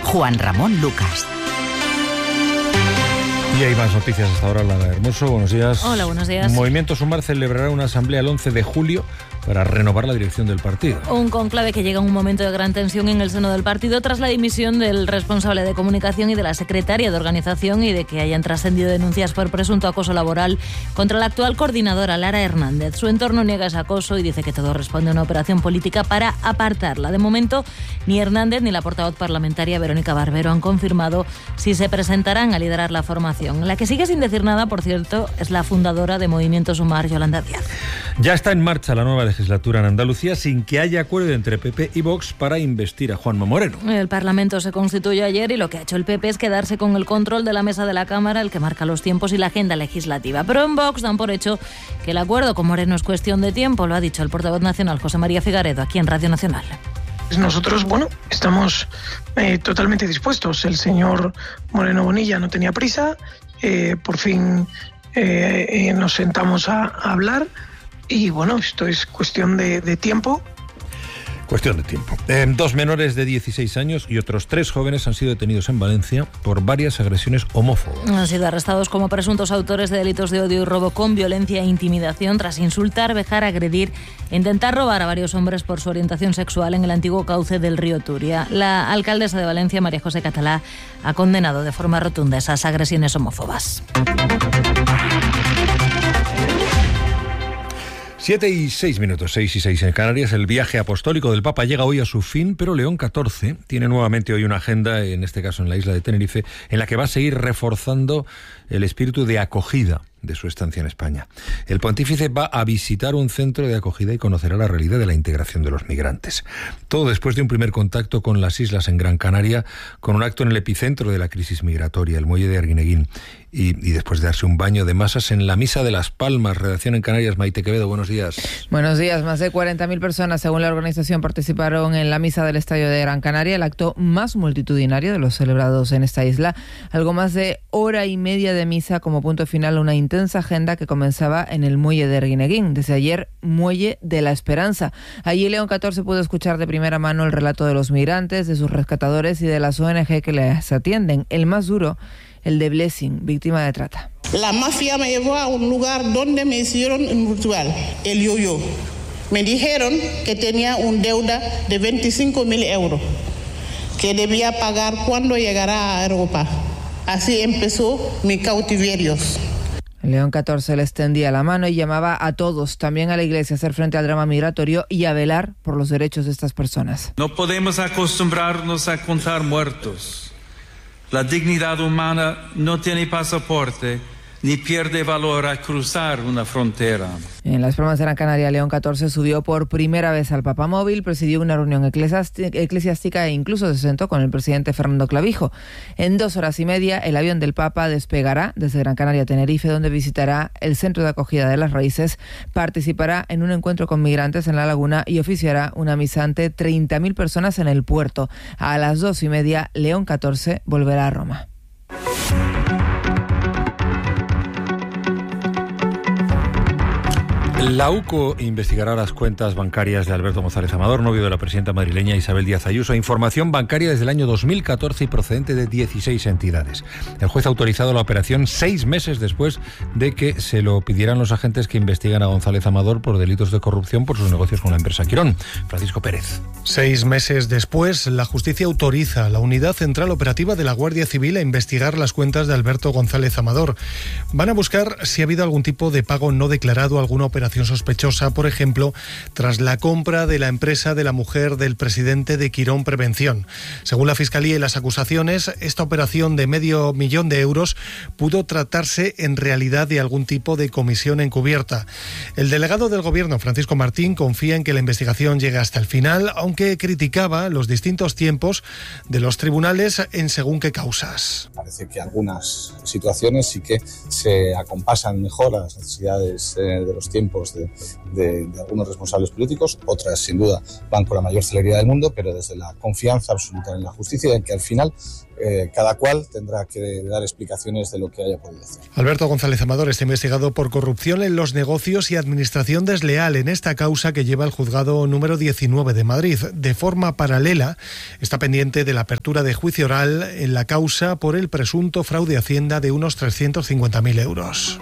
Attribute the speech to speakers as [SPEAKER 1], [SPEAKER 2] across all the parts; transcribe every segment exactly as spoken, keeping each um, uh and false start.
[SPEAKER 1] Juan Ramón Lucas.
[SPEAKER 2] Y hay más noticias hasta ahora, Lara Hermoso. Buenos días.
[SPEAKER 3] Hola, buenos días.
[SPEAKER 2] Movimiento Sumar celebrará una asamblea el once de julio para renovar la dirección del partido.
[SPEAKER 3] Un conclave que llega en un momento de gran tensión en el seno del partido tras la dimisión del responsable de comunicación y de la secretaria de organización y de que hayan trascendido denuncias por presunto acoso laboral contra la actual coordinadora Lara Hernández. Su entorno niega ese acoso y dice que todo responde a una operación política para apartarla. De momento, ni Hernández ni la portavoz parlamentaria Verónica Barbero han confirmado si se presentarán a liderar la formación. La que sigue sin decir nada, por cierto, es la fundadora de Movimiento Sumar, Yolanda Díaz.
[SPEAKER 2] Ya está en marcha la nueva legislatura en Andalucía sin que haya acuerdo entre P P y Vox para investir a Juanma Moreno.
[SPEAKER 3] El Parlamento se constituyó ayer y lo que ha hecho el P P es quedarse con el control de la mesa de la Cámara, el que marca los tiempos y la agenda legislativa. Pero en Vox dan por hecho que el acuerdo con Moreno es cuestión de tiempo, lo ha dicho el portavoz nacional José María Figaredo aquí en Radio Nacional.
[SPEAKER 4] Nosotros, bueno, estamos eh, totalmente dispuestos. El señor Moreno Bonilla no tenía prisa, eh, por fin eh, eh, nos sentamos a, a hablar y bueno, esto es cuestión de, de tiempo.
[SPEAKER 2] Cuestión de tiempo. Eh, dos menores de dieciséis años y otros tres jóvenes han sido detenidos en Valencia por varias agresiones homófobas.
[SPEAKER 3] Han sido arrestados como presuntos autores de delitos de odio y robo con violencia e intimidación tras insultar, vejar, agredir e intentar robar a varios hombres por su orientación sexual en el antiguo cauce del río Turia. La alcaldesa de Valencia, María José Catalá, ha condenado de forma rotunda esas agresiones homófobas.
[SPEAKER 2] Siete y seis minutos, seis y seis en Canarias. El viaje apostólico del Papa llega hoy a su fin, pero León catorce tiene nuevamente hoy una agenda, en este caso en la isla de Tenerife, en la que va a seguir reforzando el espíritu de acogida de su estancia en España. El pontífice va a visitar un centro de acogida y conocerá la realidad de la integración de los migrantes. Todo después de un primer contacto con las islas en Gran Canaria, con un acto en el epicentro de la crisis migratoria, el muelle de Arguineguín, y, y después de darse un baño de masas en la Misa de las Palmas. Redacción en Canarias, Maite Quevedo, buenos días.
[SPEAKER 5] Buenos días. Más de cuarenta mil personas, según la organización, participaron en la Misa del Estadio de Gran Canaria, el acto más multitudinario de los celebrados en esta isla. Algo más de hora y media de misa como punto final a una intensa agenda que comenzaba en el muelle de Arguineguín. Desde ayer, Muelle de la Esperanza. Allí León catorce pudo escuchar de primera mano el relato de los migrantes, de sus rescatadores y de las O N G que les atienden. El más duro, el de Blessing, víctima de trata.
[SPEAKER 6] La mafia me llevó a un lugar donde me hicieron un ritual, el yo-yo. Me dijeron que tenía una deuda de veinticinco mil euros, que debía pagar cuando llegara a Europa. Así empezó mi cautiverio.
[SPEAKER 5] León catorce le extendía la mano y llamaba a todos, también a la Iglesia, a hacer frente al drama migratorio y a velar por los derechos de estas personas.
[SPEAKER 7] No podemos acostumbrarnos a contar muertos. La dignidad humana no tiene pasaporte ni pierde valor a cruzar una frontera.
[SPEAKER 5] En las Palmas de Gran Canaria, León catorce subió por primera vez al papamóvil, presidió una reunión eclesiástica e incluso se sentó con el presidente Fernando Clavijo. En dos horas y media, el avión del Papa despegará desde Gran Canaria a Tenerife, donde visitará el Centro de Acogida de las Raíces, participará en un encuentro con migrantes en la laguna y oficiará una misa ante treinta mil personas en el puerto. A las dos y media, León catorce volverá a Roma.
[SPEAKER 2] La U C O investigará las cuentas bancarias de Alberto González Amador, novio de la presidenta madrileña Isabel Díaz Ayuso. Información bancaria desde el año dos mil catorce y procedente de dieciséis entidades. El juez ha autorizado la operación seis meses después de que se lo pidieran los agentes que investigan a González Amador por delitos de corrupción por sus negocios con la empresa Quirón. Francisco Pérez.
[SPEAKER 8] Seis meses después, la justicia autoriza a la Unidad Central Operativa de la Guardia Civil a investigar las cuentas de Alberto González Amador. Van a buscar si ha habido algún tipo de pago no declarado, alguna operación sospechosa, por ejemplo, tras la compra de la empresa de la mujer del presidente de Quirón Prevención. Según la Fiscalía y las acusaciones, esta operación de medio millón de euros pudo tratarse en realidad de algún tipo de comisión encubierta. El delegado del Gobierno, Francisco Martín, confía en que la investigación llegue hasta el final, aunque criticaba los distintos tiempos de los tribunales en según qué causas.
[SPEAKER 9] Parece que algunas situaciones sí que se acompasan mejor a las necesidades eh, de los tiempos
[SPEAKER 1] trabajos de, de, de algunos responsables políticos, otras sin duda van con la mayor celeridad del mundo, pero desde la confianza absoluta en la justicia y en que al final eh, cada cual tendrá que dar explicaciones de lo que haya podido hacer.
[SPEAKER 8] Alberto González Amador está investigado por corrupción en los negocios y administración desleal en esta causa que lleva el juzgado número diecinueve de Madrid. De forma paralela, está pendiente de la apertura de juicio oral en la causa por el presunto fraude a Hacienda de unos trescientos cincuenta mil euros.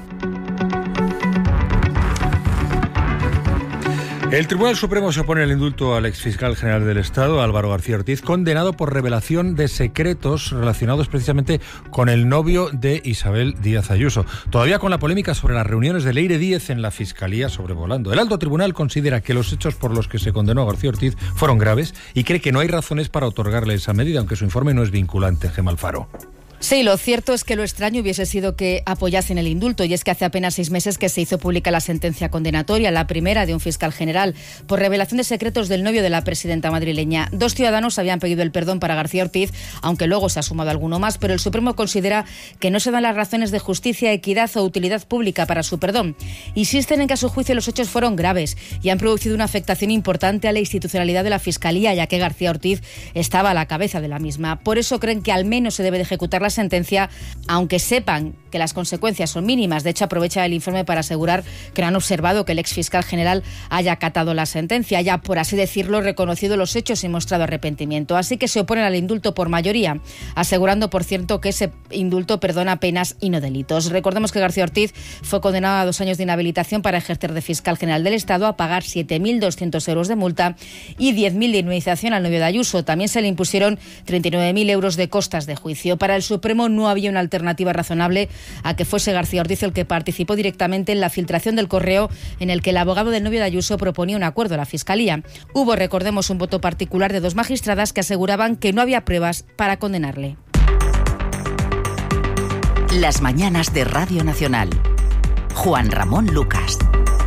[SPEAKER 2] El Tribunal Supremo se opone al indulto al exfiscal general del Estado, Álvaro García Ortiz, condenado por revelación de secretos relacionados precisamente con el novio de Isabel Díaz Ayuso. Todavía con la polémica sobre las reuniones de Leire Díez en la Fiscalía sobrevolando. El alto tribunal considera que los hechos por los que se condenó a García Ortiz fueron graves y cree que no hay razones para otorgarle esa medida, aunque su informe no es vinculante. Gemma Alfaro.
[SPEAKER 9] Sí, lo cierto es que lo extraño hubiese sido que apoyasen el indulto, y es que hace apenas seis meses que se hizo pública la sentencia condenatoria, la primera de un fiscal general, por revelación de secretos del novio de la presidenta madrileña. Dos ciudadanos habían pedido el perdón para García Ortiz, aunque luego se ha sumado alguno más, pero el Supremo considera que no se dan las razones de justicia, equidad o utilidad pública para su perdón. Insisten en que a su juicio los hechos fueron graves y han producido una afectación importante a la institucionalidad de la Fiscalía, ya que García Ortiz estaba a la cabeza de la misma. Por eso creen que al menos se debe de ejecutar la sentencia, aunque sepan que las consecuencias son mínimas. De hecho, aprovecha el informe para asegurar que no han observado que el exfiscal general haya acatado la sentencia, haya, por así decirlo, reconocido los hechos y mostrado arrepentimiento. Así que se oponen al indulto por mayoría, asegurando, por cierto, que ese indulto perdona penas y no delitos. Recordemos que García Ortiz fue condenado a dos años de inhabilitación para ejercer de fiscal general del Estado, a pagar siete mil doscientos euros de multa y diez mil de indemnización al novio de Ayuso. También se le impusieron treinta y nueve mil euros de costas de juicio. Para el Supremo no había una alternativa razonable a que fuese García Ortiz el que participó directamente en la filtración del correo en el que el abogado del novio de Ayuso proponía un acuerdo a la Fiscalía. Hubo, recordemos, un voto particular de dos magistradas que aseguraban que no había pruebas para condenarle.
[SPEAKER 10] Las mañanas de Radio Nacional. Juan Ramón Lucas.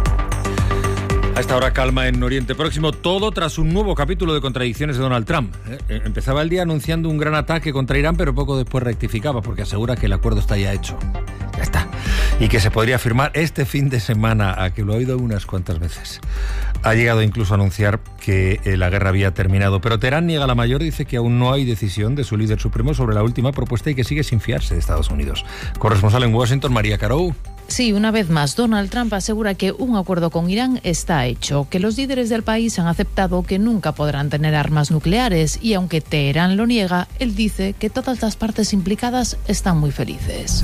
[SPEAKER 2] A esta hora calma en Oriente Próximo, todo tras un nuevo capítulo de contradicciones de Donald Trump. ¿Eh? Empezaba el día anunciando un gran ataque contra Irán, pero poco después rectificaba porque asegura que el acuerdo está ya hecho. Ya está. Y que se podría firmar este fin de semana, a que lo ha oído unas cuantas veces. Ha llegado incluso a anunciar que eh, la guerra había terminado, pero Teherán niega la mayor, dice que aún no hay decisión de su líder supremo sobre la última propuesta y que sigue sin fiarse de Estados Unidos. Corresponsal en Washington, María Carou.
[SPEAKER 11] Sí, una vez más, Donald Trump asegura que un acuerdo con Irán está hecho, que los líderes del país han aceptado que nunca podrán tener armas nucleares y aunque Teherán lo niega, él dice que todas las partes implicadas están muy felices.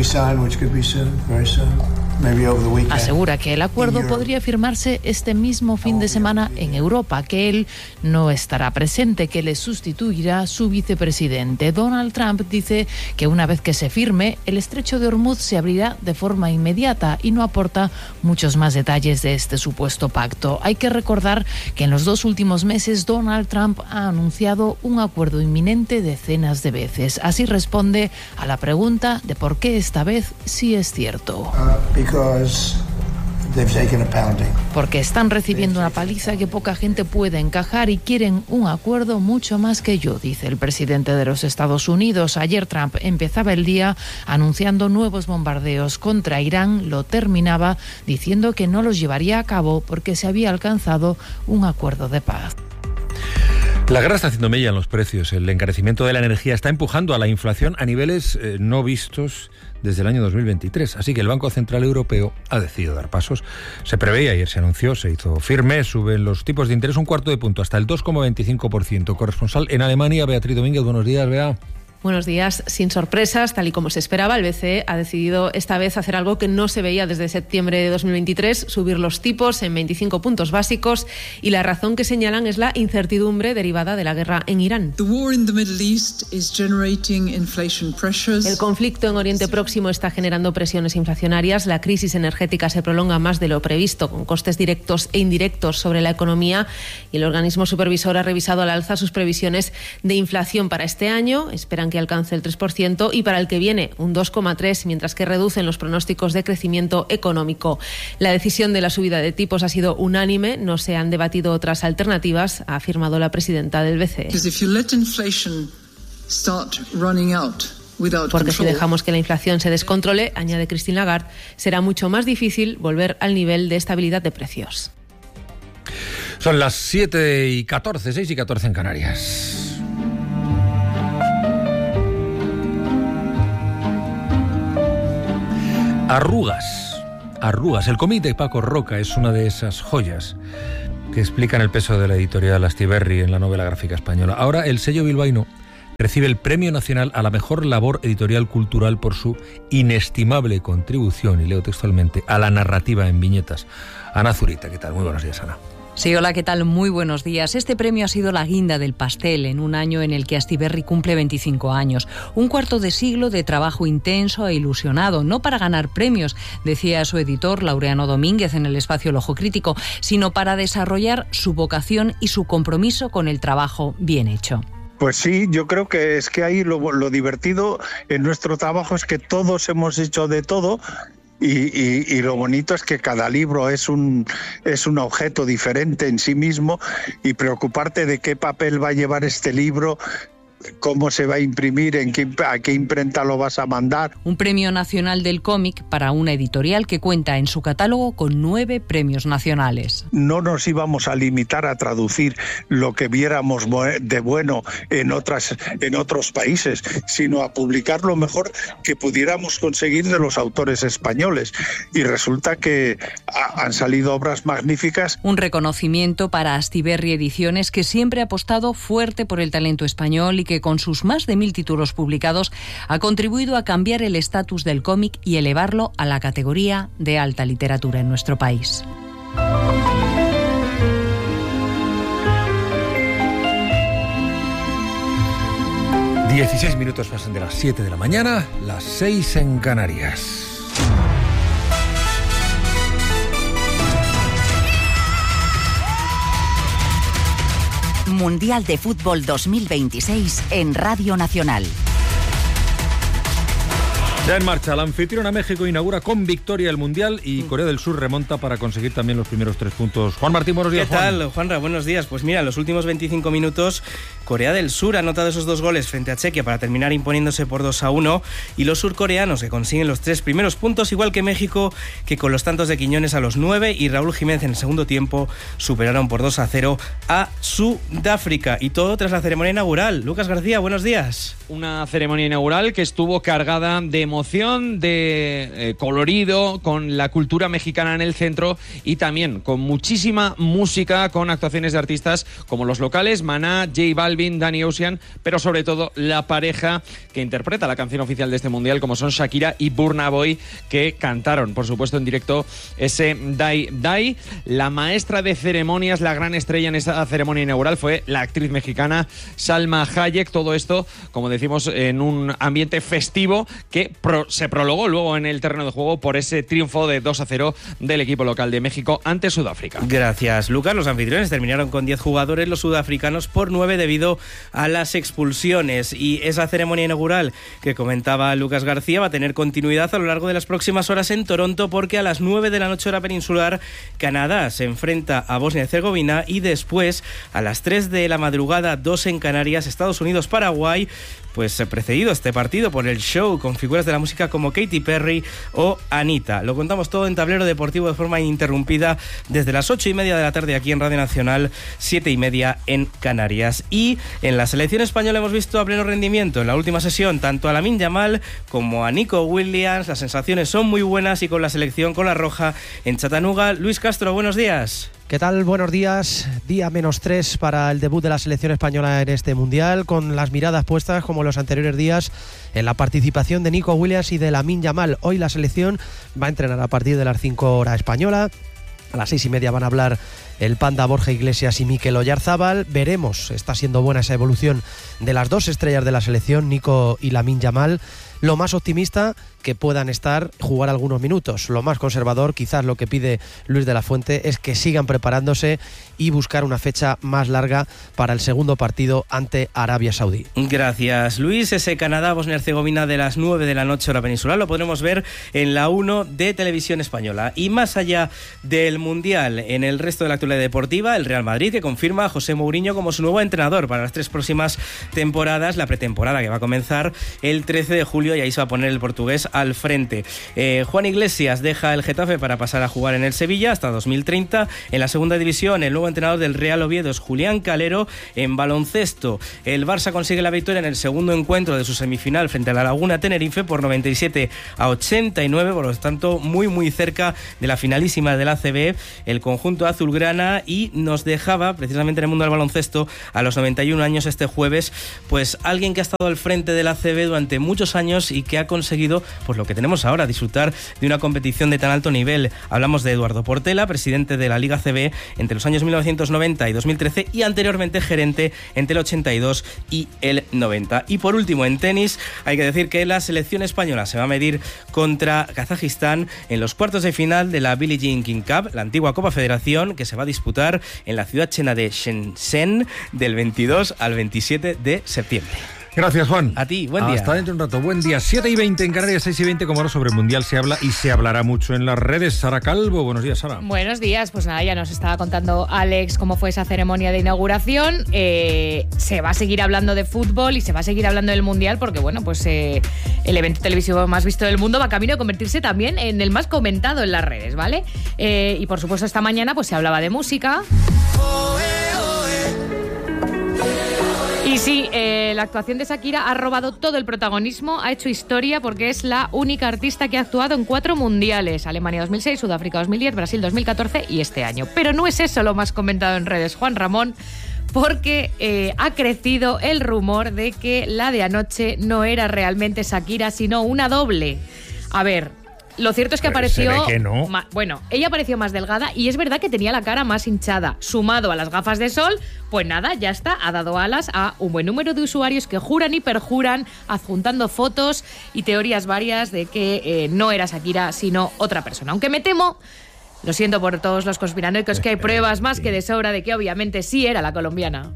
[SPEAKER 11] Asegura que el acuerdo podría firmarse este mismo fin de semana en Europa, que él no estará presente, que le sustituirá su vicepresidente. Donald Trump dice que una vez que se firme, el estrecho de Hormuz se abrirá de forma inmediata y no aporta muchos más detalles de este supuesto pacto. Hay que recordar que en los dos últimos meses Donald Trump ha anunciado un acuerdo inminente decenas de veces. Así responde a la pregunta de por qué esta vez sí es cierto. Porque están recibiendo una paliza que poca gente puede encajar y quieren un acuerdo mucho más que yo, dice el presidente de los Estados Unidos. Ayer Trump empezaba el día anunciando nuevos bombardeos contra Irán, lo terminaba diciendo que no los llevaría a cabo porque se había alcanzado un acuerdo de paz.
[SPEAKER 2] La guerra está haciendo mella en los precios. El encarecimiento de la energía está empujando a la inflación a niveles eh, no vistos desde el año dos mil veintitrés. Así que el Banco Central Europeo ha decidido dar pasos. Se preveía, ayer se anunció, se hizo firme, suben los tipos de interés un cuarto de punto, hasta el dos coma veinticinco por ciento. Corresponsal en Alemania, Beatriz Domínguez. Buenos días, Bea.
[SPEAKER 12] Buenos días. Sin sorpresas, tal y como se esperaba, el B C E ha decidido esta vez hacer algo que no se veía desde septiembre de dos mil veintitrés, subir los tipos en veinticinco puntos básicos, y la razón que señalan es la incertidumbre derivada de la guerra en Irán. El conflicto en Oriente Próximo está generando presiones inflacionarias, la crisis energética se prolonga más de lo previsto, con costes directos e indirectos sobre la economía, y el organismo supervisor ha revisado al alza sus previsiones de inflación para este año. Esperan que alcance el tres por ciento y para el que viene un dos coma tres por ciento, mientras que reducen los pronósticos de crecimiento económico. La decisión de la subida de tipos ha sido unánime, no se han debatido otras alternativas, ha afirmado la presidenta del B C E. Porque si dejamos que la inflación se descontrole, añade Christine Lagarde, será mucho más difícil volver al nivel de estabilidad de precios.
[SPEAKER 2] Son las siete y catorce, seis y catorce en Canarias. Arrugas. Arrugas. El cómic de Paco Roca es una de esas joyas que explican el peso de la editorial Astiberri en la novela gráfica española. Ahora el sello bilbaíno recibe el Premio Nacional a la Mejor Labor Editorial Cultural por su inestimable contribución, y leo textualmente, a la narrativa en viñetas. Ana Zurita, ¿qué tal? Muy buenos días, Ana.
[SPEAKER 13] Sí, hola, ¿qué tal? Muy buenos días. Este premio ha sido la guinda del pastel en un año en el que Astiberri cumple veinticinco años. Un cuarto de siglo de trabajo intenso e ilusionado, no para ganar premios, decía su editor Laureano Domínguez en el espacio El Ojo Crítico, sino para desarrollar su vocación y su compromiso con el trabajo bien hecho.
[SPEAKER 14] Pues sí, yo creo que es que ahí lo, lo divertido en nuestro trabajo es que todos hemos hecho de todo. Y, y, y lo bonito es que cada libro es un, es un objeto diferente en sí mismo, y preocuparte de qué papel va a llevar este libro, cómo se va a imprimir, en qué, a qué imprenta lo vas a mandar.
[SPEAKER 13] Un premio nacional del cómic para una editorial que cuenta en su catálogo con nueve premios nacionales.
[SPEAKER 14] No nos íbamos a limitar a traducir lo que viéramos de bueno en, otras, en otros países, sino a publicar lo mejor que pudiéramos conseguir de los autores españoles. Y resulta que ha, han salido obras magníficas.
[SPEAKER 13] Un reconocimiento para Astiberri Ediciones, que siempre ha apostado fuerte por el talento español y que con sus más de mil títulos publicados ha contribuido a cambiar el estatus del cómic y elevarlo a la categoría de alta literatura en nuestro país.
[SPEAKER 2] dieciséis minutos pasan de las siete de la mañana, las seis en Canarias.
[SPEAKER 10] Mundial de Fútbol dos mil veintiséis en Radio Nacional.
[SPEAKER 2] Ya en marcha, la anfitriona México inaugura con victoria el Mundial y Corea del Sur remonta para conseguir también los primeros tres puntos. Juan Martín, buenos días.
[SPEAKER 15] ¿Qué tal,
[SPEAKER 2] Juan?
[SPEAKER 15] Juanra? Buenos días. Pues mira, en los últimos veinticinco minutos, Corea del Sur ha anotado esos dos goles frente a Chequia para terminar imponiéndose por dos a uno, y los surcoreanos que consiguen los tres primeros puntos, igual que México, que con los tantos de Quiñones a los nueve y Raúl Jiménez en el segundo tiempo superaron por dos a cero a Sudáfrica. Y todo tras la ceremonia inaugural. Lucas García, buenos días.
[SPEAKER 16] Una ceremonia inaugural que estuvo cargada de emoción, de eh, colorido, con la cultura mexicana en el centro y también con muchísima música, con actuaciones de artistas como los locales, Maná, J Balvin, Danny Ocean, pero sobre todo la pareja que interpreta la canción oficial de este mundial, como son Shakira y Burna Boy, que cantaron, por supuesto, en directo ese Dai Dai. La maestra de ceremonias, la gran estrella en esa ceremonia inaugural fue la actriz mexicana Salma Hayek. Todo esto, como decimos, en un ambiente festivo que pro- se prolongó luego en el terreno de juego por ese triunfo de dos a cero del equipo local de México ante Sudáfrica.
[SPEAKER 15] Gracias, Lucas. Los anfitriones terminaron con diez jugadores, los sudafricanos por nueve debido a las expulsiones. Y esa ceremonia inaugural que comentaba Lucas García va a tener continuidad a lo largo de las próximas horas en Toronto, porque a las nueve de la noche hora peninsular Canadá se enfrenta a Bosnia y Herzegovina, y después a las tres de la madrugada, dos en Canarias, Estados Unidos-Paraguay. Pues precedido este partido por el show con figuras de la música como Katy Perry o Anita. Lo contamos todo en Tablero Deportivo de forma ininterrumpida desde las ocho y media de la tarde aquí en Radio Nacional, siete y media en Canarias. Y en la selección española hemos visto a pleno rendimiento en la última sesión tanto a Lamine Yamal como a Nico Williams. Las sensaciones son muy buenas, y con la selección con la roja en Chattanooga. Luis Castro, buenos días.
[SPEAKER 17] ¿Qué tal? Buenos días. Día menos tres para el debut de la selección española en este Mundial, con las miradas puestas, como los anteriores días, en la participación de Nico Williams y de Lamine Yamal. Hoy la selección va a entrenar a partir de las cinco hora española. A las seis y media van a hablar el Panda Borja Iglesias y Mikel Oyarzábal. Veremos, está siendo buena esa evolución de las dos estrellas de la selección, Nico y Lamine Yamal. Lo más optimista, que puedan estar, jugar algunos minutos. Lo más conservador, quizás lo que pide Luis de la Fuente, es que sigan preparándose y buscar una fecha más larga para el segundo partido ante Arabia Saudí.
[SPEAKER 15] Gracias, Luis. Ese Canadá-Bosnia y Herzegovina de las nueve de la noche hora peninsular lo podremos ver en la uno de Televisión Española. Y más allá del Mundial, en el resto de la actualidad deportiva, el Real Madrid, que confirma a José Mourinho como su nuevo entrenador para las tres próximas temporadas, la pretemporada que va a comenzar el trece de julio, y ahí se va a poner el portugués al frente. Eh, Juan Iglesias deja el Getafe para pasar a jugar en el Sevilla hasta dos mil treinta. En la segunda división, el nuevo entrenador del Real Oviedo es Julián Calero. En baloncesto, el Barça consigue la victoria en el segundo encuentro de su semifinal frente a la Laguna Tenerife por noventa y siete a ochenta y nueve, por lo tanto muy muy cerca de la finalísima de la A C B el conjunto azulgrana, y nos dejaba precisamente en el mundo del baloncesto a los noventa y un años este jueves pues alguien que ha estado al frente de la A C B durante muchos años y que ha conseguido pues lo que tenemos ahora, disfrutar de una competición de tan alto nivel. Hablamos de Eduardo Portela, presidente de la Liga A C B entre los años mil novecientos noventa y dos mil trece, y anteriormente gerente entre el ochenta y dos y el noventa. Y por último, en tenis, hay que decir que la selección española se va a medir contra Kazajistán en los cuartos de final de la Billie Jean King Cup, la antigua Copa Federación, que se va a disputar en la ciudad china de Shenzhen del veintidós al veintisiete de septiembre.
[SPEAKER 2] Gracias, Juan.
[SPEAKER 15] A ti, buen día.
[SPEAKER 2] Hasta dentro de un rato. Buen día. siete y veinte en Canarias, seis y veinte, como ahora sobre el Mundial se habla y se hablará mucho en las redes. Sara Calvo, buenos días, Sara.
[SPEAKER 18] Buenos días. Pues nada, ya nos estaba contando Alex cómo fue esa ceremonia de inauguración. Eh, se va a seguir hablando de fútbol y se va a seguir hablando del Mundial porque, bueno, pues eh, el evento televisivo más visto del mundo va camino de convertirse también en el más comentado en las redes, ¿vale? Eh, y por supuesto esta mañana pues se hablaba de música. Y sí, eh, la actuación de Shakira ha robado todo el protagonismo, ha hecho historia porque es la única artista que ha actuado en cuatro mundiales: Alemania dos mil seis, Sudáfrica dos mil diez, Brasil dos mil catorce y este año. Pero no es eso lo más comentado en redes, Juan Ramón, porque eh, ha crecido el rumor de que la de anoche no era realmente Shakira, sino una doble. A ver... Lo cierto es que
[SPEAKER 2] Pero
[SPEAKER 18] apareció...
[SPEAKER 2] se ve que no.
[SPEAKER 18] Ma, bueno, ella apareció más delgada y es verdad que tenía la cara más hinchada. Sumado a las gafas de sol, pues nada, ya está, ha dado alas a un buen número de usuarios que juran y perjuran, adjuntando fotos y teorías varias de que eh, no era Shakira, sino otra persona. Aunque me temo... Lo siento por todos los conspiranoicos, que hay pruebas más que de sobra de que obviamente sí era la colombiana.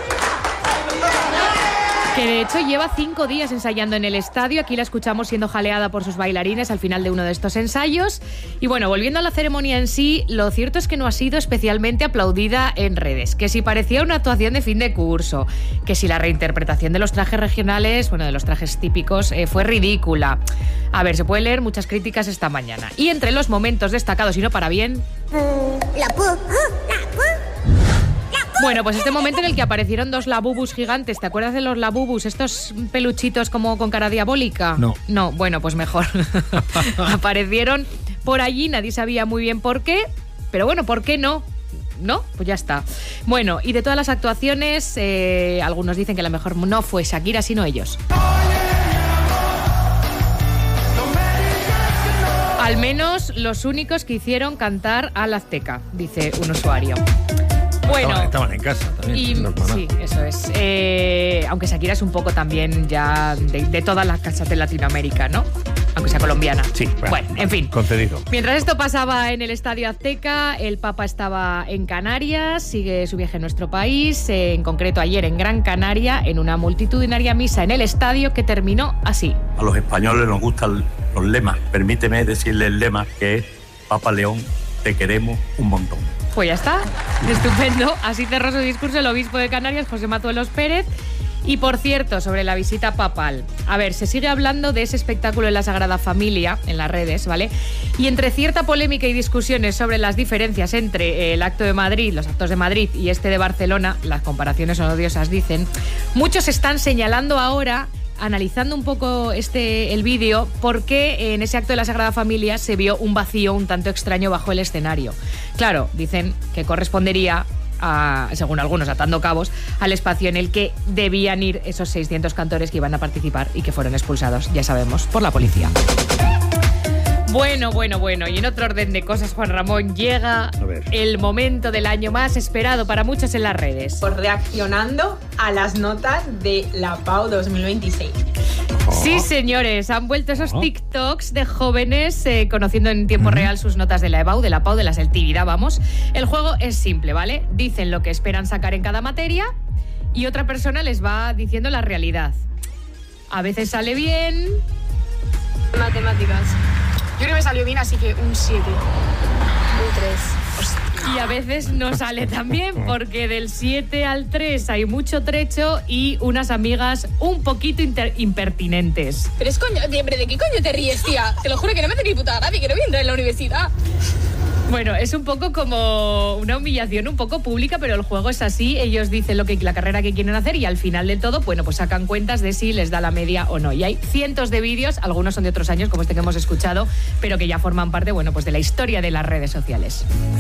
[SPEAKER 18] Que de hecho lleva cinco días ensayando en el estadio. Aquí la escuchamos siendo jaleada por sus bailarines al final de uno de estos ensayos. Y bueno, volviendo a la ceremonia en sí, lo cierto es que no ha sido especialmente aplaudida en redes. Que si parecía una actuación de fin de curso, que si la reinterpretación de los trajes regionales, bueno, de los trajes típicos, eh, fue ridícula. A ver, se puede leer muchas críticas esta mañana. Y entre los momentos destacados, y no para bien... La pu, la pu. Bueno, pues este momento en el que aparecieron dos labubus gigantes. ¿Te acuerdas de los labubus? Estos peluchitos como con cara diabólica.
[SPEAKER 2] No.
[SPEAKER 18] No, bueno, pues mejor. Aparecieron por allí, nadie sabía muy bien por qué, pero bueno, ¿por qué no? ¿No? Pues ya está. Bueno, y de todas las actuaciones, eh, algunos dicen que la mejor no fue Shakira, sino ellos. Al menos los únicos que hicieron cantar al Azteca, dice un usuario. Bueno,
[SPEAKER 2] estaban, estaban en casa también.
[SPEAKER 18] Y, sí, eso es. Eh, aunque Shakira es un poco también ya de, de todas las casas de Latinoamérica, ¿no? Aunque sea colombiana.
[SPEAKER 2] Sí, bueno,
[SPEAKER 18] bueno, en fin.
[SPEAKER 2] Concedido.
[SPEAKER 18] Mientras esto pasaba en el Estadio Azteca, el Papa estaba en Canarias, sigue su viaje en nuestro país, eh, en concreto ayer en Gran Canaria, en una multitudinaria misa en el estadio que terminó así.
[SPEAKER 19] A los españoles nos gustan los lemas. Permíteme decirle el lema, que es: Papa León, te queremos un montón.
[SPEAKER 18] Pues ya está, estupendo. Así cerró su discurso el obispo de Canarias, José Matuelos Pérez. Y por cierto, sobre la visita papal, a ver, se sigue hablando de ese espectáculo en la Sagrada Familia, en las redes, ¿vale? Y entre cierta polémica y discusiones sobre las diferencias entre el acto de Madrid, los actos de Madrid y este de Barcelona, las comparaciones son odiosas, dicen, muchos están señalando ahora, analizando un poco este el vídeo, por qué en ese acto de la Sagrada Familia se vio un vacío un tanto extraño bajo el escenario. Claro, dicen que correspondería a, según algunos atando cabos, al espacio en el que debían ir esos seiscientos cantores que iban a participar y que fueron expulsados, ya sabemos, por la policía. Bueno, bueno, bueno. Y en otro orden de cosas, Juan Ramón, llega el momento del año más esperado para muchos en las redes.
[SPEAKER 20] Por reaccionando a las notas de la Pau dos mil veintiséis.
[SPEAKER 18] Sí, señores, han vuelto esos TikToks de jóvenes eh, conociendo en tiempo real sus notas de la EBAU, de la Pau, de la selectividad, vamos. El juego es simple, ¿vale? Dicen lo que esperan sacar en cada materia y otra persona les va diciendo la realidad. A veces sale bien.
[SPEAKER 20] Matemáticas. Yo creo que me salió bien, así que un siete. Un tres.
[SPEAKER 18] Y a veces no sale tan bien, porque del siete al tres hay mucho trecho y unas amigas un poquito inter- impertinentes.
[SPEAKER 20] Pero es coño, ¿de, ¿de qué coño te ríes, tía? Te lo juro que no me hace ni puta gracia, que no voy a entrar en la universidad.
[SPEAKER 18] Bueno, es un poco como una humillación un poco pública, pero el juego es así. Ellos dicen lo que la carrera que quieren hacer y al final de todo, bueno, pues sacan cuentas de si les da la media o no. Y hay cientos de vídeos, algunos son de otros años, como este que hemos escuchado, pero que ya forman parte, bueno, pues de la historia de las redes sociales.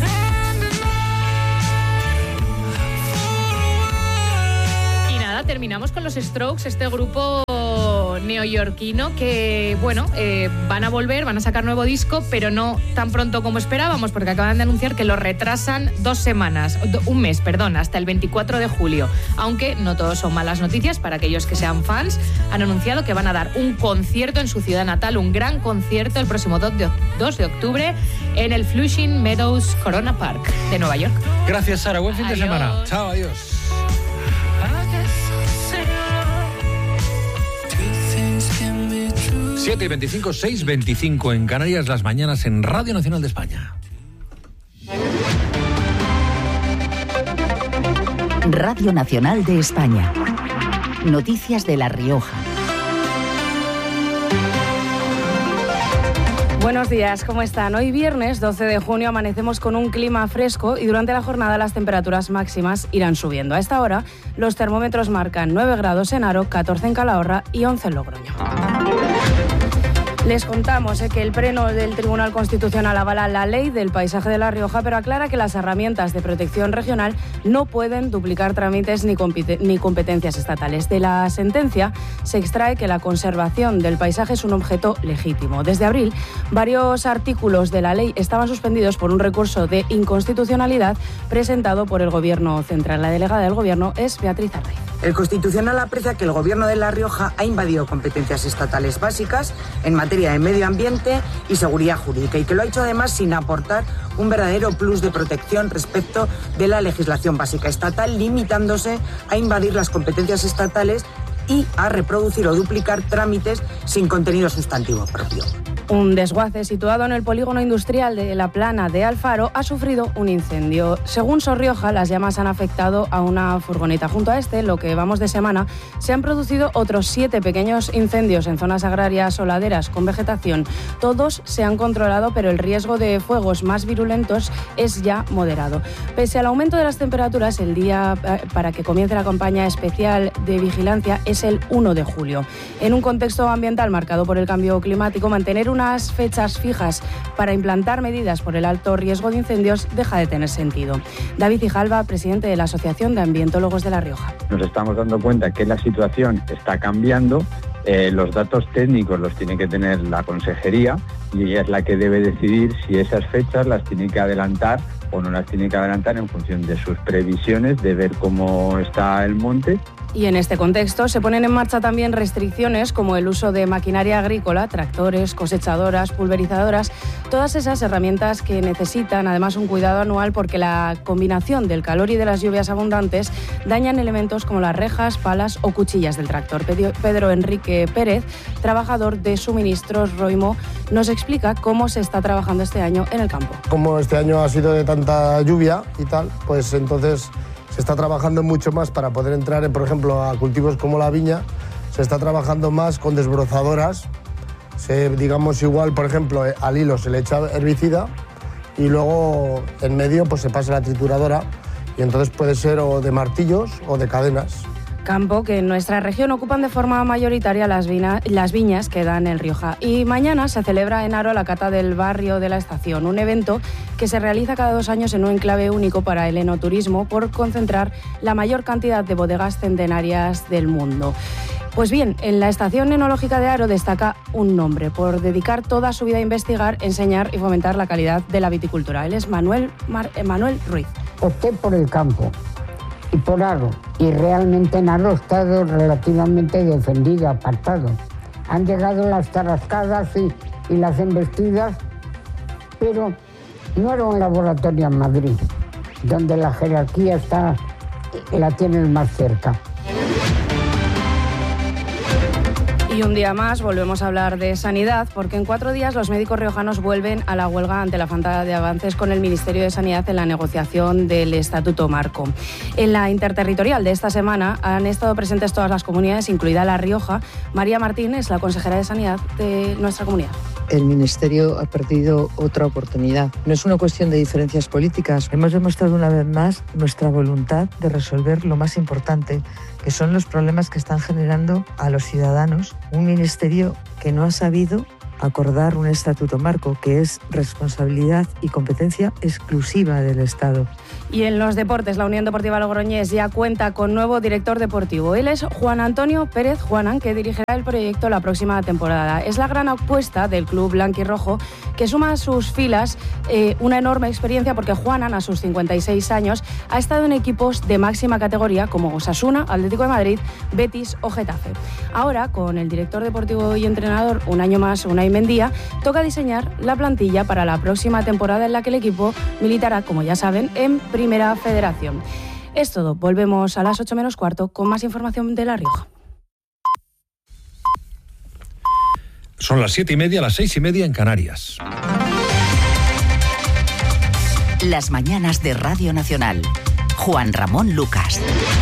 [SPEAKER 18] Y nada, terminamos con los Strokes, este grupo neoyorquino que, bueno, eh, van a volver, van a sacar nuevo disco, pero no tan pronto como esperábamos, porque acaban de anunciar que lo retrasan dos semanas, un mes, perdón, hasta el veinticuatro de julio. Aunque no todos son malas noticias para aquellos que sean fans. Han anunciado que van a dar un concierto en su ciudad natal, un gran concierto el próximo dos de octubre en el Flushing Meadows Corona Park de Nueva York.
[SPEAKER 2] Gracias, Sara. Buen fin
[SPEAKER 18] Adiós.
[SPEAKER 2] de semana. Chao, adiós. siete y veinticinco, seis y veinticinco en Canarias, las mañanas en Radio Nacional de España.
[SPEAKER 10] Radio Nacional de España. Noticias de La Rioja.
[SPEAKER 21] Buenos días, ¿cómo están? Hoy viernes doce de junio amanecemos con un clima fresco y durante la jornada las temperaturas máximas irán subiendo. A esta hora los termómetros marcan nueve grados en Haro, catorce en Calahorra y once en Logroño. Les contamos eh, que el Pleno del Tribunal Constitucional avala la ley del paisaje de La Rioja, pero aclara que las herramientas de protección regional no pueden duplicar trámites ni, compite- ni competencias estatales. De la sentencia se extrae que la conservación del paisaje es un objeto legítimo. Desde abril, varios artículos de la ley estaban suspendidos por un recurso de inconstitucionalidad presentado por el Gobierno central. La delegada del Gobierno es Beatriz Arraiz.
[SPEAKER 22] El Constitucional aprecia que el Gobierno de La Rioja ha invadido competencias estatales básicas en materia de medio ambiente y seguridad jurídica y que lo ha hecho además sin aportar un verdadero plus de protección respecto de la legislación básica estatal, limitándose a invadir las competencias estatales y a reproducir o duplicar trámites sin contenido sustantivo propio.
[SPEAKER 21] Un desguace situado en el polígono industrial de La Plana de Alfaro ha sufrido un incendio. Según Sor Rioja, las llamas han afectado a una furgoneta. Junto a este, lo que vamos de semana, se han producido otros siete pequeños incendios en zonas agrarias o laderas con vegetación. Todos se han controlado, pero el riesgo de fuegos más virulentos es ya moderado. Pese al aumento de las temperaturas, el día para que comience la campaña especial de vigilancia es el uno de julio. En un contexto ambiental marcado por el cambio climático, mantener unas fechas fijas para implantar medidas por el alto riesgo de incendios deja de tener sentido. David Ijalba, presidente de la Asociación de Ambientólogos de La Rioja.
[SPEAKER 23] Nos estamos dando cuenta que la situación está cambiando, eh, los datos técnicos los tiene que tener la consejería y ella es la que debe decidir si esas fechas las tiene que adelantar o no las tiene que adelantar en función de sus previsiones, de ver cómo está el monte.
[SPEAKER 21] Y en este contexto se ponen en marcha también restricciones como el uso de maquinaria agrícola, tractores, cosechadoras, pulverizadoras, todas esas herramientas que necesitan además un cuidado anual porque la combinación del calor y de las lluvias abundantes dañan elementos como las rejas, palas o cuchillas del tractor. Pedro Enrique Pérez, trabajador de suministros Roimo, nos explica cómo se está trabajando este año en el campo.
[SPEAKER 24] Como este año ha sido de tanta lluvia y tal, pues entonces se está trabajando mucho más para poder entrar, por ejemplo, a cultivos como la viña. Se está trabajando más con desbrozadoras. Se, digamos igual, por ejemplo, al hilo se le echa herbicida y luego en medio pues se pasa la trituradora y entonces puede ser o de martillos o de cadenas.
[SPEAKER 21] Campo que en nuestra región ocupan de forma mayoritaria las, vina, las viñas que dan el Rioja. Y mañana se celebra en Haro la cata del barrio de la estación, un evento que se realiza cada dos años en un enclave único para el enoturismo por concentrar la mayor cantidad de bodegas centenarias del mundo. Pues bien, en la Estación Enológica de Haro destaca un nombre por dedicar toda su vida a investigar, enseñar y fomentar la calidad de la viticultura. Él es Manuel, Mar, Manuel Ruiz.
[SPEAKER 3] Opté por el campo y por Haro, y realmente en Haro he estado relativamente defendido, apartado. Han llegado las tarascadas y, y las embestidas, pero no era un laboratorio en Madrid, donde la jerarquía está, la tienes más cerca.
[SPEAKER 21] Y un día más volvemos a hablar de sanidad, porque en cuatro días los médicos riojanos vuelven a la huelga ante la falta de avances con el Ministerio de Sanidad en la negociación del Estatuto Marco. En la interterritorial de esta semana han estado presentes todas las comunidades, incluida La Rioja. María Martín es la consejera de Sanidad de nuestra comunidad.
[SPEAKER 4] El Ministerio ha perdido otra oportunidad. No es una cuestión de diferencias políticas. Hemos demostrado una vez más nuestra voluntad de resolver lo más importante, que son los problemas que están generando a los ciudadanos. Un ministerio que no ha sabido acordar un estatuto marco, que es responsabilidad y competencia exclusiva del Estado.
[SPEAKER 21] Y en los deportes, la Unión Deportiva Logroñés ya cuenta con nuevo director deportivo. Él es Juan Antonio Pérez Juanan, que dirigirá el proyecto la próxima temporada. Es la gran apuesta del club blanquirrojo, que suma a sus filas eh, una enorme experiencia, porque Juanan, a sus cincuenta y seis años, ha estado en equipos de máxima categoría como Osasuna, Atlético de Madrid, Betis o Getafe. Ahora, con el director deportivo y entrenador un año más, Unai Mendía, toca diseñar la plantilla para la próxima temporada, en la que el equipo militará, como ya saben, en Primera Federación. Es todo. Volvemos a las ocho menos cuarto con más información de La Rioja.
[SPEAKER 2] Son las siete y media, las seis y media en Canarias.
[SPEAKER 10] Las mañanas de Radio Nacional. Juan Ramón Lucas.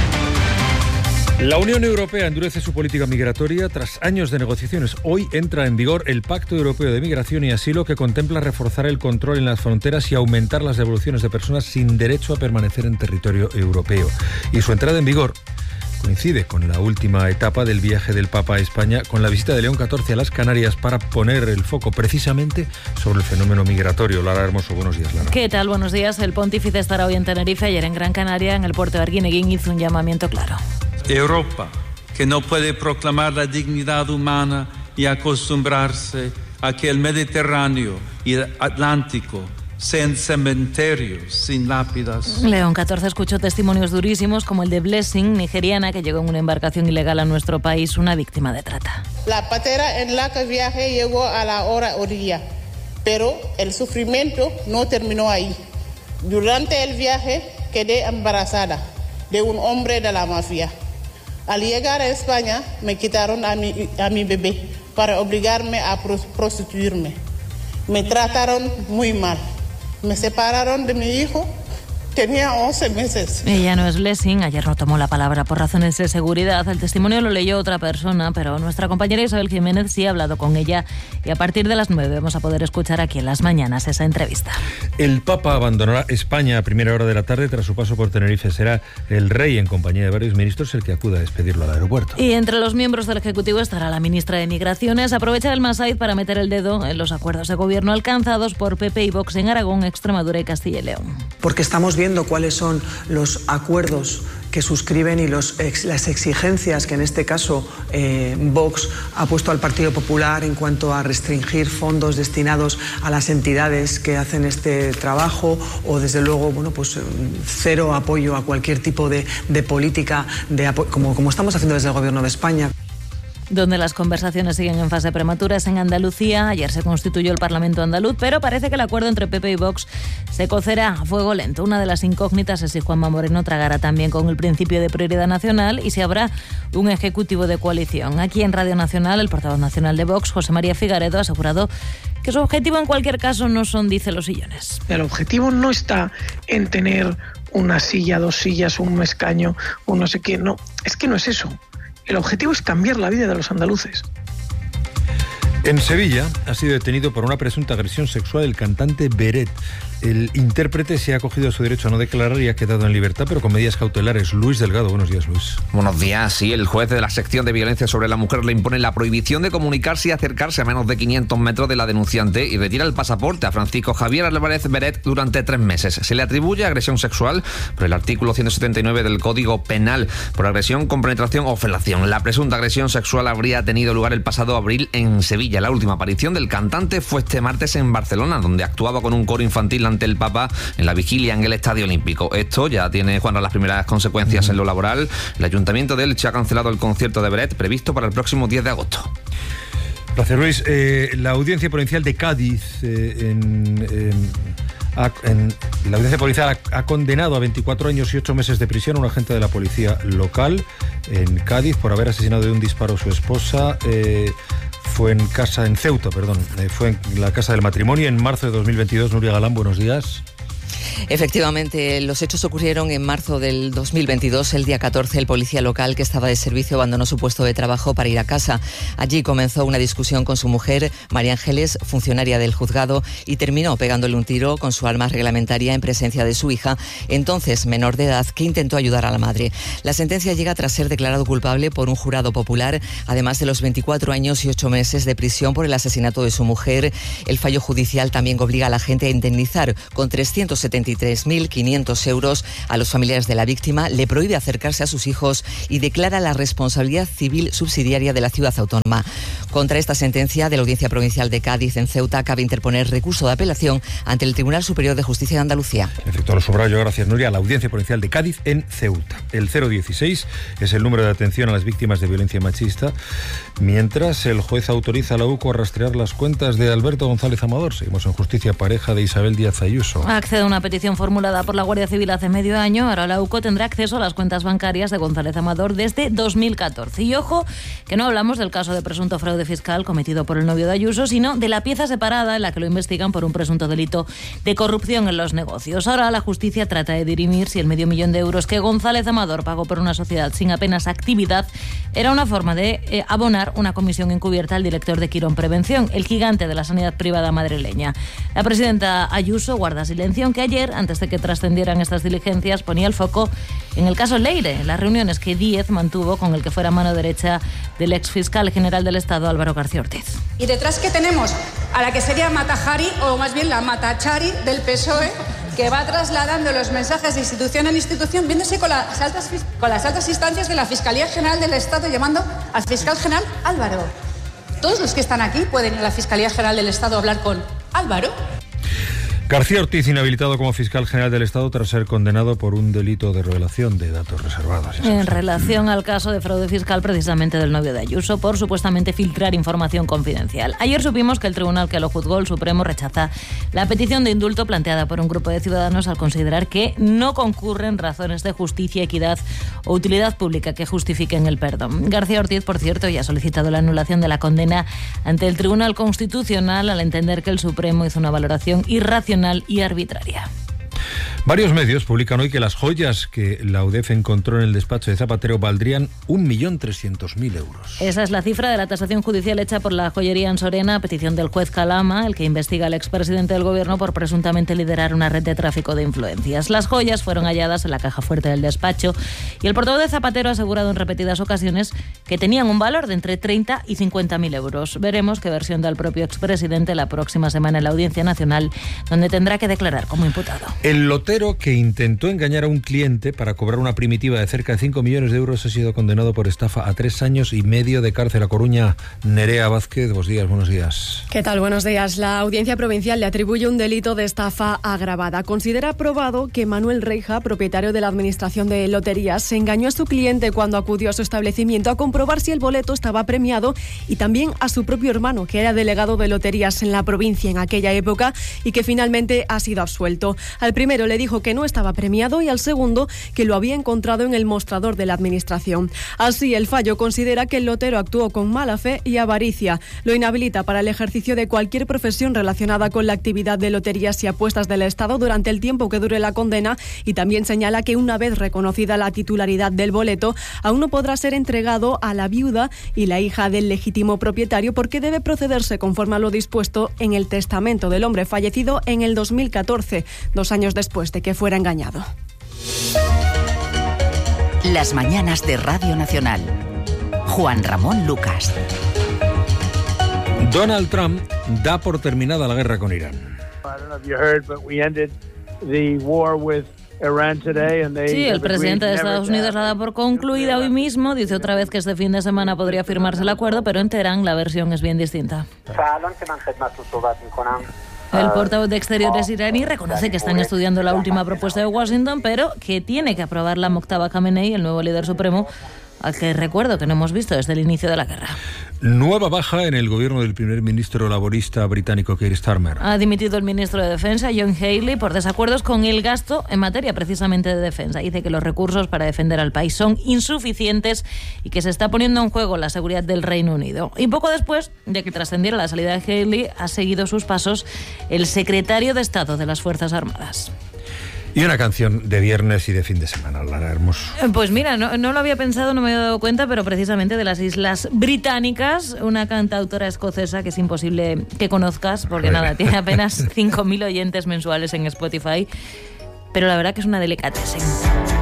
[SPEAKER 2] La Unión Europea endurece su política migratoria tras años de negociaciones. Hoy entra en vigor el Pacto Europeo de Migración y Asilo, que contempla reforzar el control en las fronteras y aumentar las devoluciones de personas sin derecho a permanecer en territorio europeo. Y su entrada en vigor coincide con la última etapa del viaje del Papa a España, con la visita de León catorce a las Canarias, para poner el foco precisamente sobre el fenómeno migratorio. Lara Hermoso, buenos días, Lara.
[SPEAKER 6] ¿Qué tal? Buenos días. El pontífice estará hoy en Tenerife. Ayer en Gran Canaria, en el puerto de Arguineguín, hizo un llamamiento claro.
[SPEAKER 7] Europa, que no puede proclamar la dignidad humana y acostumbrarse a que el Mediterráneo y el Atlántico sean cementerios sin lápidas.
[SPEAKER 6] León catorce escuchó testimonios durísimos como el de Blessing, nigeriana, que llegó en una embarcación ilegal a nuestro país, una víctima de trata.
[SPEAKER 25] La patera en la que viajé llegó a la hora orilla, pero el sufrimiento no terminó ahí. Durante el viaje quedé embarazada de un hombre de la mafia. Al llegar a España me quitaron a mi, a mi bebé para obligarme a prostituirme. Me trataron muy mal. Me separaron de mi hijo. Tenía once meses.
[SPEAKER 6] Ella no es Blessing. Ayer no tomó la palabra por razones de seguridad. El testimonio lo leyó otra persona, pero nuestra compañera Isabel Jiménez sí ha hablado con ella, y a partir de las nueve vamos a poder escuchar aquí en Las Mañanas esa entrevista.
[SPEAKER 2] El Papa abandonará España a primera hora de la tarde tras su paso por Tenerife. Será el rey, en compañía de varios ministros, el que acuda a despedirlo al aeropuerto.
[SPEAKER 6] Y entre los miembros del Ejecutivo estará la ministra de Migraciones. Aprovecha el Massaid para meter el dedo en los acuerdos de gobierno alcanzados por P P y Vox en Aragón, Extremadura y Castilla y León.
[SPEAKER 26] Porque estamos viendo viendo cuáles son los acuerdos que suscriben y los, ex, las exigencias que en este caso eh, Vox ha puesto al Partido Popular en cuanto a restringir fondos destinados a las entidades que hacen este trabajo, o desde luego bueno, pues, cero apoyo a cualquier tipo de, de política de apo- como, como estamos haciendo desde el Gobierno de España.
[SPEAKER 6] Donde las conversaciones siguen en fase prematura es en Andalucía. Ayer se constituyó el Parlamento andaluz, pero parece que el acuerdo entre P P y Vox se cocerá a fuego lento. Una de las incógnitas es si Juanma Moreno tragará también con el principio de prioridad nacional y si habrá un ejecutivo de coalición. Aquí en Radio Nacional, el portavoz nacional de Vox, José María Figaredo, ha asegurado que su objetivo en cualquier caso no son, dice, los sillones.
[SPEAKER 27] El objetivo no está en tener una silla, dos sillas, un escaño, un no sé qué. No, es que no es eso. El objetivo es cambiar la vida de los andaluces.
[SPEAKER 2] En Sevilla ha sido detenido por una presunta agresión sexual el cantante Beret. El intérprete se ha acogido a su derecho a no declarar y ha quedado en libertad, pero con medidas cautelares. Luis Delgado, buenos días, Luis.
[SPEAKER 1] Buenos días. Sí, el juez de la sección de violencia sobre la mujer le impone la prohibición de comunicarse y acercarse a menos de quinientos metros de la denunciante y retira el pasaporte a Francisco Javier Álvarez Beret durante tres meses. Se le atribuye agresión sexual por el artículo ciento setenta y nueve del Código Penal, por agresión con penetración o felación. La presunta agresión sexual habría tenido lugar el pasado abril en Sevilla. La última aparición del cantante fue este martes en Barcelona, donde actuaba con un coro infantil ante el Papa en la vigilia en el Estadio Olímpico. Esto ya tiene, Juan, las primeras consecuencias en lo laboral. El Ayuntamiento de Elche ha cancelado el concierto de Beret previsto para el próximo diez de agosto.
[SPEAKER 2] Gracias, Luis. Eh, la Audiencia Provincial de Cádiz eh, en... en... Ha, en, la audiencia policial ha, ha condenado a veinticuatro años y ocho meses de prisión a un agente de la policía local en Cádiz por haber asesinado de un disparo a su esposa. Eh, fue en casa, en Ceuta, perdón, eh, fue en la casa del matrimonio en marzo de dos mil veintidós. Nuria Galán, buenos días.
[SPEAKER 5] Efectivamente, los hechos ocurrieron en marzo del dos mil veintidós. El día catorce, el policía local que estaba de servicio abandonó su puesto de trabajo para ir a casa. Allí comenzó una discusión con su mujer, María Ángeles, funcionaria del juzgado, y terminó pegándole un tiro con su arma reglamentaria en presencia de su hija, entonces menor de edad, que intentó ayudar a la madre. La sentencia llega tras ser declarado culpable por un jurado popular, además de los veinticuatro años y ocho meses de prisión por el asesinato de su mujer. El fallo judicial también obliga a la gente a indemnizar con trescientos setenta y tres mil quinientos euros a los familiares de la víctima, le prohíbe acercarse a sus hijos y declara la responsabilidad civil subsidiaria de la ciudad autónoma. Contra esta sentencia de la Audiencia Provincial de Cádiz en Ceuta cabe interponer recurso de apelación ante el Tribunal Superior de Justicia de Andalucía.
[SPEAKER 2] Efecto, lo subrayo, gracias, Nuria. La Audiencia Provincial de Cádiz en Ceuta. El cero dieciséis es el número de atención a las víctimas de violencia machista, mientras el juez autoriza a la U C O a rastrear las cuentas de Alberto González Amador. Seguimos en justicia, pareja de Isabel Díaz Ayuso.
[SPEAKER 6] Accede a una petición formulada por la Guardia Civil hace medio año. Ahora la U C O tendrá acceso a las cuentas bancarias de González Amador desde dos mil catorce. Y ojo, que no hablamos del caso de presunto fraude fiscal cometido por el novio de Ayuso, sino de la pieza separada en la que lo investigan por un presunto delito de corrupción en los negocios. Ahora la justicia trata de dirimir si el medio millón de euros que González Amador pagó por una sociedad sin apenas actividad era una forma de eh, abonar una comisión encubierta al director de Quirón Prevención, el gigante de la sanidad privada madrileña. La presidenta Ayuso guarda silencio, aunque ayer, antes de que trascendieran estas diligencias, ponía el foco en el caso Leire, las reuniones que Díez mantuvo con el que fuera mano derecha del exfiscal general del Estado, Álvaro García Ortiz.
[SPEAKER 8] Y detrás que tenemos a la que sería Matajari, o más bien la Matachari del P S O E, que va trasladando los mensajes de institución en institución, viéndose con las altas, con las altas instancias de la Fiscalía General del Estado, llamando al fiscal general Álvaro. Todos los que están aquí pueden ir a la Fiscalía General del Estado a hablar con Álvaro.
[SPEAKER 2] García Ortiz inhabilitado como fiscal general del Estado tras ser condenado por un delito de revelación de datos reservados.
[SPEAKER 6] En relación al caso de fraude fiscal precisamente del novio de Ayuso por supuestamente filtrar información confidencial. Ayer supimos que el tribunal que lo juzgó, el Supremo, rechaza la petición de indulto planteada por un grupo de ciudadanos al considerar que no concurren razones de justicia, equidad o utilidad pública que justifiquen el perdón. García Ortiz, por cierto, ya ha solicitado la anulación de la condena ante el Tribunal Constitucional al entender que el Supremo hizo una valoración irracional y arbitraria.
[SPEAKER 2] Varios medios publican hoy que las joyas que la U D E F encontró en el despacho de Zapatero valdrían un millón trescientos mil euros.
[SPEAKER 6] Esa es la cifra de la tasación judicial hecha por la joyería en Sorena a petición del juez Calama, el que investiga al expresidente del gobierno por presuntamente liderar una red de tráfico de influencias. Las joyas fueron halladas en la caja fuerte del despacho y el portavoz de Zapatero ha asegurado en repetidas ocasiones que tenían un valor de entre treinta y cincuenta mil euros. Veremos qué versión da el propio expresidente la próxima semana en la Audiencia Nacional, donde tendrá que declarar como imputado.
[SPEAKER 2] El lotero que intentó engañar a un cliente para cobrar una primitiva de cerca de cinco millones de euros ha sido condenado por estafa a tres años y medio de cárcel. A Coruña, Nerea Vázquez, buenos días, buenos días.
[SPEAKER 9] ¿Qué tal? Buenos días. La Audiencia Provincial le atribuye un delito de estafa agravada. Considera probado que Manuel Reija, propietario de la Administración de Loterías, se engañó a su cliente cuando acudió a su establecimiento a comprobar si el boleto estaba premiado y también a su propio hermano, que era delegado de loterías en la provincia en aquella época y que finalmente ha sido absuelto. Al primero le dijo que no estaba premiado y al segundo que lo había encontrado en el mostrador de la administración. Así, el fallo considera que el lotero actuó con mala fe y avaricia. Lo inhabilita para el ejercicio de cualquier profesión relacionada con la actividad de loterías y apuestas del Estado durante el tiempo que dure la condena, y también señala que una vez reconocida la titularidad del boleto, aún no podrá ser entregado a la viuda y la hija del legítimo propietario, porque debe procederse conforme a lo dispuesto en el testamento del hombre fallecido en el dos mil catorce, dos años después de que fuera engañado.
[SPEAKER 10] Las mañanas de Radio Nacional. Juan Ramón Lucas.
[SPEAKER 2] Donald Trump da por terminada la guerra con Irán.
[SPEAKER 6] Sí, el presidente de Estados Unidos la da por concluida hoy mismo. Dice otra vez que este fin de semana podría firmarse el acuerdo, pero en Teherán la versión es bien distinta. El portavoz de Exteriores iraní reconoce que están estudiando la última propuesta de Washington, pero que tiene que aprobarla Mojtaba Khamenei, el nuevo líder supremo, al que recuerdo que no hemos visto desde el inicio de la guerra.
[SPEAKER 2] Nueva baja en el gobierno del primer ministro laborista británico Keir Starmer.
[SPEAKER 6] Ha dimitido el ministro de Defensa, John Healey, por desacuerdos con el gasto en materia precisamente de defensa. Dice que los recursos para defender al país son insuficientes y que se está poniendo en juego la seguridad del Reino Unido. Y poco después de que trascendiera la salida de Healey, ha seguido sus pasos el secretario de Estado de las Fuerzas Armadas.
[SPEAKER 2] Y una canción de viernes y de fin de semana, Lara Hermoso.
[SPEAKER 6] Pues mira, no, no lo había pensado, no me había dado cuenta, pero precisamente de las Islas Británicas, una cantautora escocesa que es imposible que conozcas, porque nada, tiene apenas cinco mil oyentes mensuales en Spotify, pero la verdad que es una delicatessen.